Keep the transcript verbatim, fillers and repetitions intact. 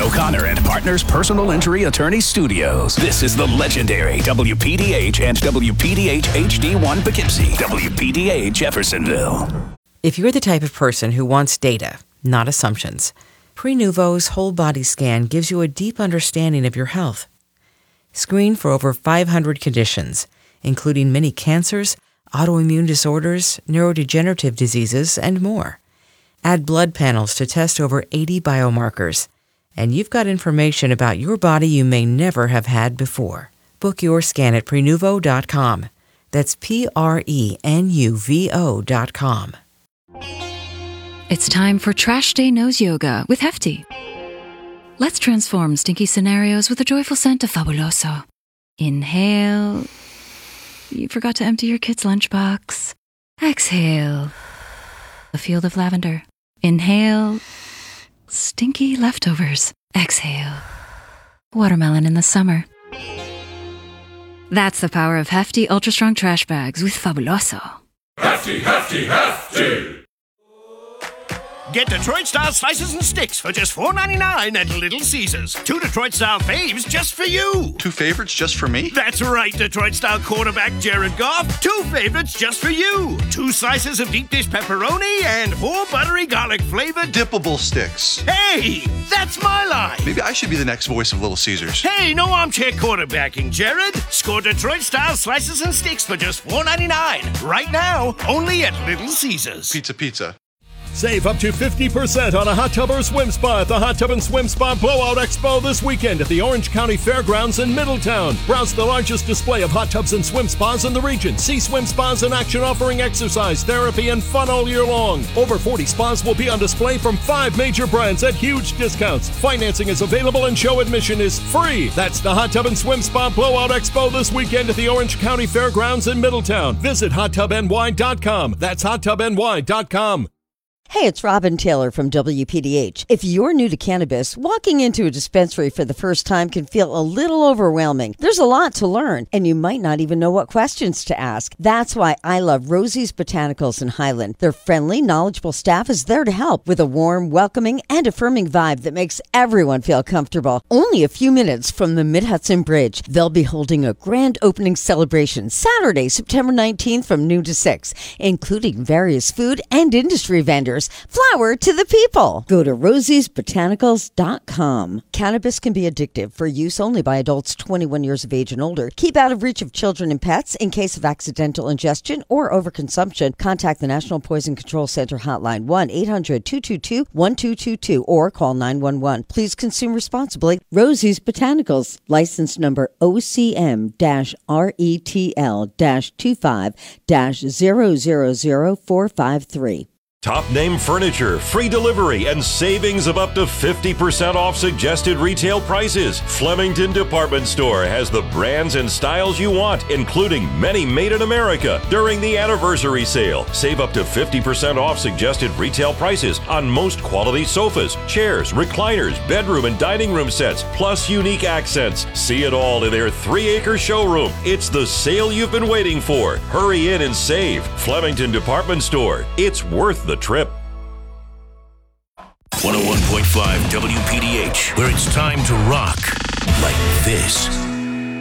O'Connor and Partners Personal Injury Attorney Studios. This is the legendary W P D H and W P D H H D one Poughkeepsie, W P D H Jeffersonville. If you're the type of person who wants data, not assumptions, Prenuvo's whole body scan gives you a deep understanding of your health. Screen for over five hundred conditions, including many cancers, autoimmune disorders, neurodegenerative diseases, and more. Add blood panels to test over eighty biomarkers, and you've got information about your body you may never have had before. Book your scan at Prenuvo dot com. That's P R E N U V O dot com. It's time for Trash Day Nose Yoga with Hefty. Let's transform stinky scenarios with a joyful scent of Fabuloso. Inhale. You forgot to empty your kid's lunchbox. Exhale. A field of lavender. Inhale. Stinky leftovers. Exhale. Watermelon in the summer. That's the power of Hefty Ultra Strong Trash Bags with Fabuloso. Hefty, Hefty, Hefty! Get Detroit-style slices and sticks for just four ninety-nine at Little Caesars. Two Detroit-style faves just for you. Two favorites just for me? That's right, Detroit-style quarterback Jared Goff. Two favorites just for you. Two slices of deep dish pepperoni and four buttery garlic-flavored dippable sticks. Hey, that's my line. Maybe I should be the next voice of Little Caesars. Hey, no armchair quarterbacking, Jared. Score Detroit-style slices and sticks for just four ninety-nine. Right now, only at Little Caesars. Pizza, pizza. Save up to fifty percent on a hot tub or swim spa at the Hot Tub and Swim Spa Blowout Expo this weekend at the Orange County Fairgrounds in Middletown. Browse the largest display of hot tubs and swim spas in the region. See swim spas in action offering exercise, therapy, and fun all year long. Over forty spas will be on display from five major brands at huge discounts. Financing is available and show admission is free. That's the Hot Tub and Swim Spa Blowout Expo this weekend at the Orange County Fairgrounds in Middletown. Visit hot tub N Y dot com. That's hot tub N Y dot com. Hey, it's Robin Taylor from W P D H. If you're new to cannabis, walking into a dispensary for the first time can feel a little overwhelming. There's a lot to learn, and you might not even know what questions to ask. That's why I love Rosie's Botanicals in Highland. Their friendly, knowledgeable staff is there to help with a warm, welcoming, and affirming vibe that makes everyone feel comfortable. Only a few minutes from the Mid-Hudson Bridge, they'll be holding a grand opening celebration Saturday, September nineteenth from noon to six, including various food and industry vendors. Flower to the people. Go to rosies botanicals dot com. Cannabis can be addictive for use only by adults twenty-one years of age and older. Keep out of reach of children and pets. In case of accidental ingestion or overconsumption, contact the National Poison Control Center hotline one eight hundred two two two one two two two or call nine one one. Please consume responsibly. Rosie's Botanicals, license number O C M R E T L two five zero zero zero four five three. Top name furniture, free delivery, and savings of up to fifty percent off suggested retail prices. Flemington Department Store has the brands and styles you want, including many made in America. During the anniversary sale, save up to fifty percent off suggested retail prices on most quality sofas, chairs, recliners, bedroom and dining room sets, plus unique accents. See it all in their three-acre showroom. It's the sale you've been waiting for. Hurry in and save. Flemington Department Store. It's worth the trip. one oh one point five W P D H, where it's time to rock like this.